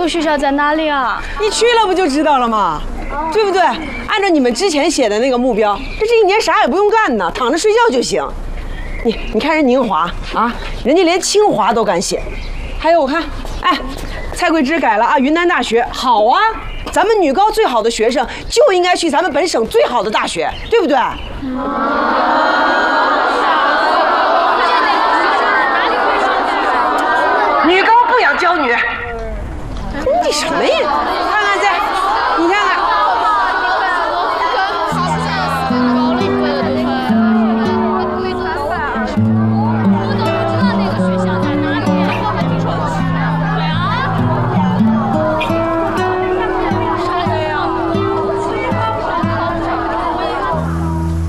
个学校在哪里啊？ 你去了不就知道了吗？对不对？按照你们之前写的那个目标，这一年啥也不用干呢，躺着睡觉就行。你看人宁华啊，人家连清华都敢写。还有我看，哎，蔡桂芝改了啊，云南大学好啊。咱们女高最好的学生就应该去咱们本省最好的大学，对不对？女高不养娇女，你什么呀？